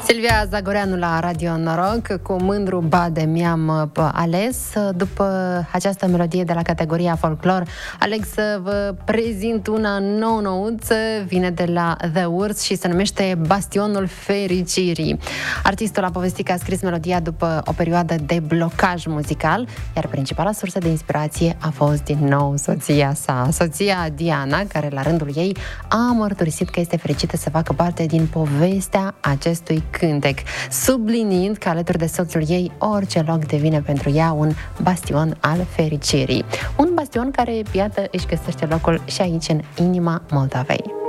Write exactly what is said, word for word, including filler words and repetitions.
Silvia Zagoreanu la Radio Noroc, cu mândru bade mi-am ales după această melodie de la categoria folclor. Aleg să vă prezint una nou-nouță, vine de la The Urs și se numește Bastionul Fericirii. Artistul a povestit că a scris melodia după o perioadă de blocaj muzical, iar principala sursă de inspirație a fost din nou soția sa, soția Diana, care la rândul ei a mărturisit că este fericită să facă parte din povestea acestui cântec, subliniind că alături de soțul ei orice loc devine pentru ea un bastion al fericirii. Un bastion care, iată, își găsește locul și aici în inima Moldovei.